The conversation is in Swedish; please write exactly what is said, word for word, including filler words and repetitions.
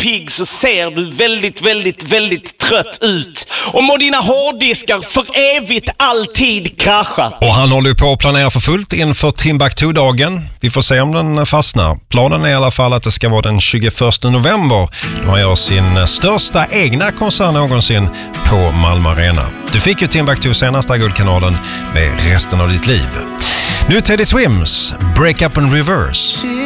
pigg så ser du väldigt, väldigt, väldigt trött ut. Och må dina hårddiskar för evigt alltid krascha. Och han håller ju på att planera för fullt inför Timbuktu-dagen. Vi får se om den fastnar. Planen är i alla fall att det ska vara den tjugoförsta november. Då han gör sin största egna konsert någonsin på Malmö Arena. Du fick ju Timbuktu senaste Guldkanalen med resten av ditt liv. Nu Teddy Swims, Break Up and Reverse.